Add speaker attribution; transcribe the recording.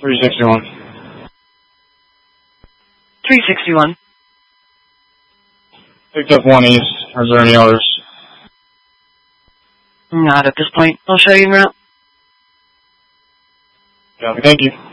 Speaker 1: 361.
Speaker 2: 361.
Speaker 1: Picked up 1 east. Are there any others?
Speaker 2: Not at this point. I'll show you en route.
Speaker 1: Copy. Thank you.